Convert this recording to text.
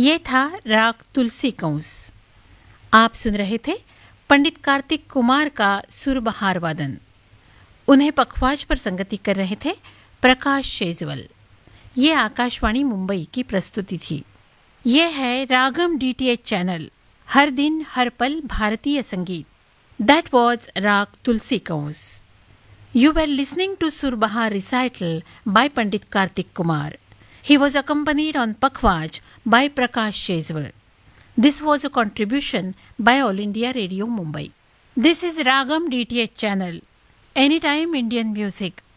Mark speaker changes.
Speaker 1: ये था राग तुलसी कंस। आप सुन रहे थे पंडित कार्तिक कुमार का सुरबहार वादन। उन्हें पखवाज पर संगति कर रहे थे प्रकाश शेजवल। ये आकाशवाणी मुंबई की प्रस्तुति थी। ये है रागम डीटीएच चैनल, हर दिन हर पल भारतीय संगीत। दैट वॉज राग तुलसी Kans. You were listening to Surbahar recital by Pandit Kartik Kumar. He was accompanied on Pakhwaj by Prakash Shezwal. This was a contribution by All India Radio Mumbai. This is Ragam DTH channel. Anytime Indian music.